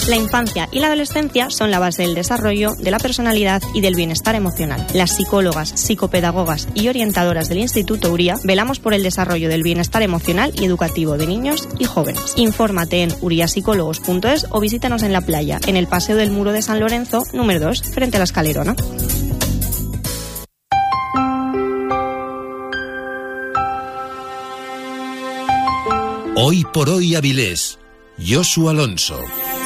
La infancia y la adolescencia son la base del desarrollo, de la personalidad y del bienestar emocional. Las psicólogas, psicopedagogas y orientadoras del Instituto Uría velamos por el desarrollo del bienestar emocional y educativo de niños y jóvenes. Infórmate en uriapsicólogos.es o visítanos en la playa, en el Paseo del Muro de San Lorenzo, número 2, frente a la Escalerona. Hoy por hoy Avilés, Josu Alonso.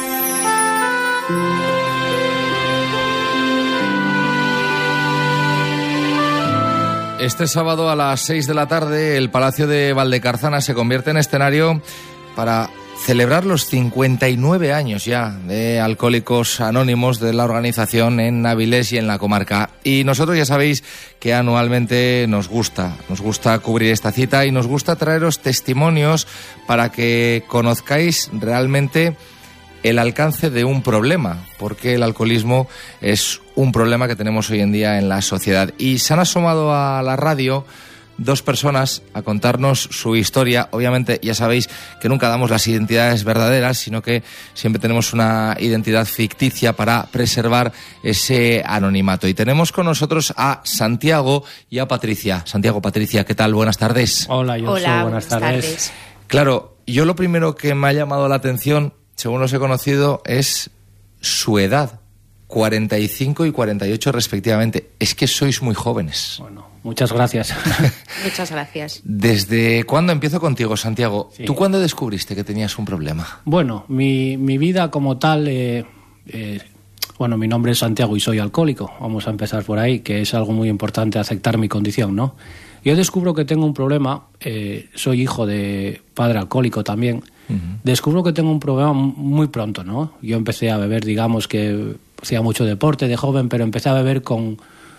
Este sábado a las 6 de la tarde el Palacio de Valdecarzana se convierte en escenario para celebrar los 59 años ya de Alcohólicos Anónimos de la organización en Avilés y en la comarca. Y nosotros ya sabéis que anualmente nos gusta cubrir esta cita y nos gusta traeros testimonios para que conozcáis realmente el alcance de un problema, porque el alcoholismo es un problema que tenemos hoy en día en la sociedad. Y se han asomado a la radio dos personas a contarnos su historia. Obviamente ya sabéis que nunca damos las identidades verdaderas, sino que siempre tenemos una identidad ficticia para preservar ese anonimato. Y tenemos con nosotros a Santiago y a Patricia. Santiago, Patricia, ¿qué tal? Buenas tardes. Hola, Hola, buenas tardes. Claro, yo lo primero que me ha llamado la atención, según los he conocido, es su edad. 45 y 48 respectivamente. Es que sois muy jóvenes. Bueno, muchas gracias. Muchas gracias. ¿Desde cuándo? Empiezo contigo, Santiago. Sí. ¿Tú cuándo descubriste que tenías un problema? Bueno, mi vida como tal, bueno, mi nombre es Santiago y soy alcohólico. Vamos a empezar por ahí, que es algo muy importante aceptar mi condición, ¿no? Yo descubro que tengo un problema, soy hijo de padre alcohólico también. Descubro que tengo un problema muy pronto, ¿no? Yo empecé a beber, digamos que hacía mucho deporte de joven, pero empecé a beber con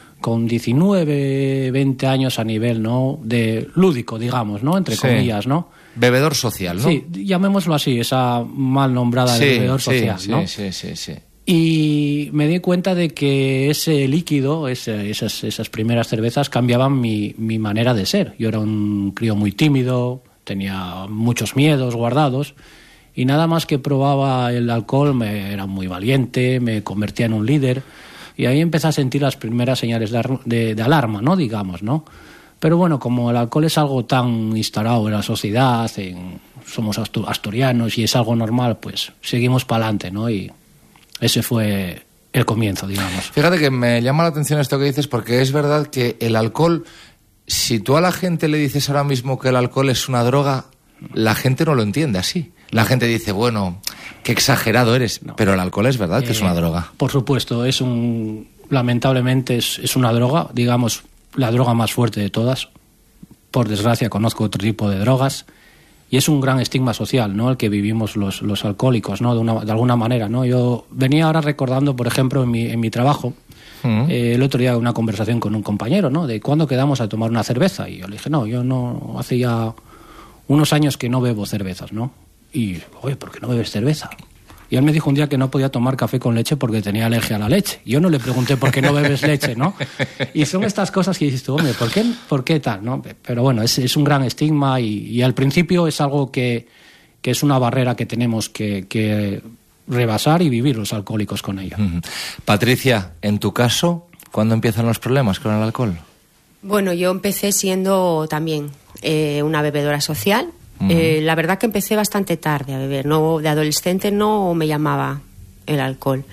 19, 20 años a nivel, ¿no?, de lúdico, digamos, ¿no?, entre comillas, ¿no? Bebedor social, ¿no? Sí, llamémoslo así, esa mal nombrada de bebedor social, ¿no? Sí. Y me di cuenta de que ese líquido, esas primeras cervezas cambiaban mi manera de ser. Yo era un crío muy tímido, tenía muchos miedos guardados y nada más que probaba el alcohol era muy valiente, me convertía en un líder y ahí empecé a sentir las primeras señales de alarma, ¿no?, digamos, ¿no? Pero bueno, como el alcohol es algo tan instalado en la sociedad, somos asturianos y es algo normal, pues seguimos para adelante, ¿no? Y ese fue el comienzo, digamos. Fíjate que me llama la atención esto que dices, porque es verdad que el alcohol, si tú a la gente le dices ahora mismo que el alcohol es una droga, la gente no lo entiende así. La gente dice, bueno, qué exagerado eres, no. Pero el alcohol es verdad que es una droga. Por supuesto, lamentablemente es una droga, digamos, la droga más fuerte de todas. Por desgracia conozco otro tipo de drogas y es un gran estigma social, ¿no?, el que vivimos los alcohólicos, ¿no?, de alguna manera, ¿no? Yo venía ahora recordando, por ejemplo, en mi trabajo, el otro día una conversación con un compañero, ¿no?, de cuándo quedamos a tomar una cerveza, y yo le dije, no, yo no, hace ya unos años que no bebo cervezas, ¿no? Y, oye, ¿por qué no bebes cerveza? Y él me dijo un día que no podía tomar café con leche porque tenía alergia a la leche. Yo no le pregunté por qué no bebes leche, ¿no? Y son estas cosas que dices tú, hombre, ¿por qué tal, no? Pero bueno, es un gran estigma y al principio es algo que es una barrera que tenemos que rebasar y vivir los alcohólicos con ella. Patricia, en tu caso, ¿cuándo empiezan los problemas con el alcohol? Bueno, yo empecé siendo también una bebedora social. La verdad que empecé bastante tarde a beber. No, de adolescente no me llamaba el alcohol.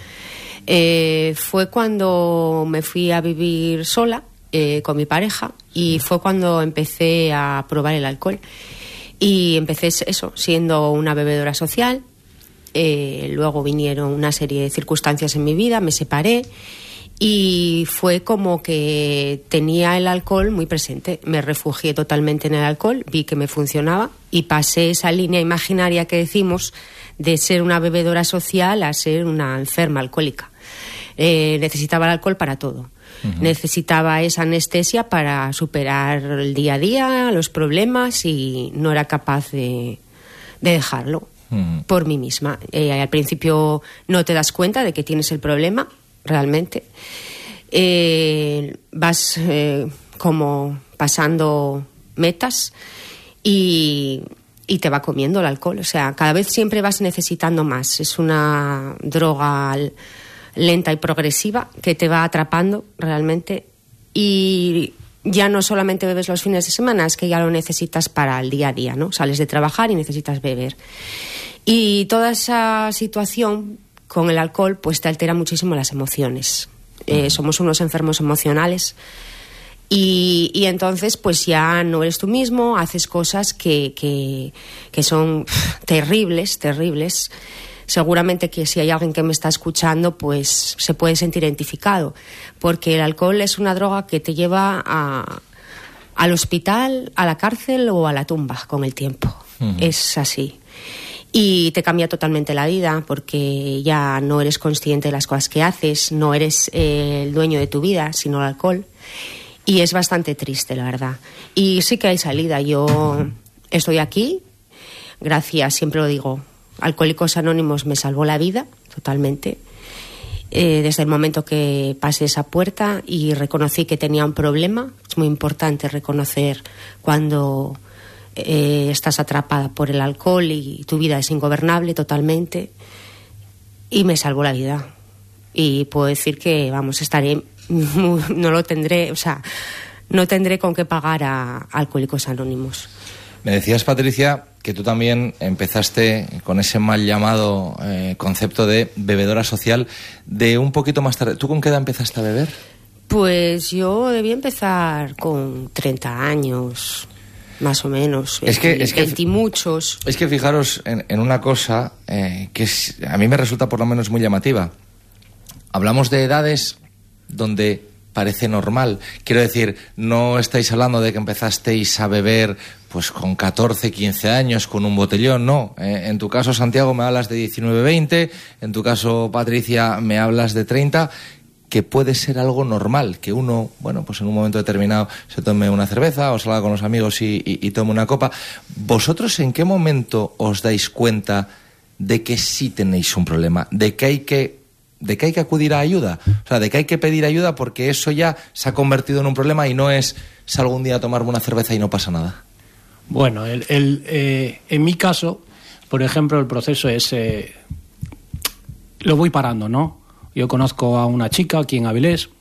Fue cuando me fui a vivir sola con mi pareja y fue cuando empecé a probar el alcohol. Y empecé eso, siendo una bebedora social. Luego vinieron una serie de circunstancias en mi vida, me separé y fue como que tenía el alcohol muy presente. Me refugié totalmente en el alcohol, vi que me funcionaba y pasé esa línea imaginaria que decimos de ser una bebedora social a ser una enferma alcohólica. Necesitaba el alcohol para todo. Necesitaba esa anestesia para superar el día a día, los problemas, y no era capaz de dejarlo por mí misma. Al principio no te das cuenta de que tienes el problema realmente. Vas como pasando metas y y te va comiendo el alcohol. O sea, cada vez siempre vas necesitando más. Es una droga lenta y progresiva que te va atrapando realmente, y ya no solamente bebes los fines de semana, es que ya lo necesitas para el día a día, ¿no? Sales de trabajar y necesitas beber. Y toda esa situación con el alcohol pues te altera muchísimo las emociones. Somos unos enfermos emocionales. Y entonces pues ya no eres tú mismo, haces cosas que son terribles. Seguramente que si hay alguien que me está escuchando pues se puede sentir identificado, porque el alcohol es una droga que te lleva al hospital, a la cárcel o a la tumba con el tiempo. Es así. Y te cambia totalmente la vida, porque ya no eres consciente de las cosas que haces, no eres el dueño de tu vida, sino el alcohol. Y es bastante triste, la verdad. Y sí que hay salida. Yo estoy aquí, gracias, siempre lo digo, Alcohólicos Anónimos me salvó la vida totalmente. Desde el momento que pasé esa puerta y reconocí que tenía un problema. Es muy importante reconocer cuando estás atrapada por el alcohol y tu vida es ingobernable totalmente. Y me salvó la vida. Y puedo decir que, vamos, estaré... no lo tendré, o sea, no tendré con qué pagar a Alcohólicos Anónimos. Me decías, Patricia, que tú también empezaste con ese mal llamado concepto de bebedora social de un poquito más tarde. ¿Tú con qué edad empezaste a beber? Pues yo debí empezar con 30 años, más o menos, 20 y muchos. Es que fijaros en una cosa que a mí me resulta por lo menos muy llamativa. Hablamos de edades donde parece normal. Quiero decir, no estáis hablando de que empezasteis a beber pues con 14, 15 años con un botellón, no. En tu caso, Santiago, me hablas de 19, 20, en tu caso, Patricia, me hablas de 30, que puede ser algo normal, que uno, bueno, pues en un momento determinado se tome una cerveza o salga con los amigos y tome una copa. ¿Vosotros en qué momento os dais cuenta de que sí tenéis un problema, de que hay que acudir a ayuda, o sea, de que hay que pedir ayuda, porque eso ya se ha convertido en un problema y no es salgo un día a tomarme una cerveza y no pasa nada? Bueno, en mi caso, por ejemplo, el proceso es... lo voy parando, ¿no? Yo conozco a una chica aquí en Avilés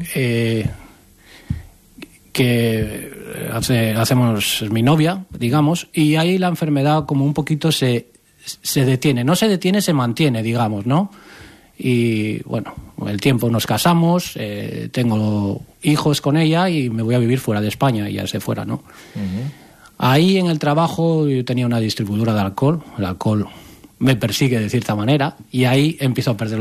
que hacemos mi novia, digamos, y ahí la enfermedad como un poquito se detiene. No se detiene, se mantiene, digamos, ¿no? Y bueno, con el tiempo nos casamos, tengo hijos con ella y me voy a vivir fuera de España, y ya sé fuera, ¿no? Ahí en el trabajo yo tenía una distribuidora de alcohol, el alcohol me persigue de cierta manera, y ahí empiezo a perder